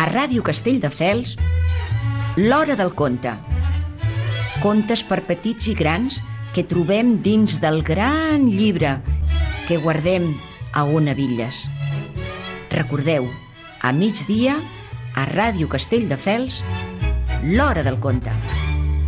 Ràdio Castelldefels, l'Hora del Conte. Contes per petits i grans que trobem dins del gran llibre que guardem a Ona Villes. Recordeu, a migdia, a Ràdio Castelldefels, l'Hora del Conte.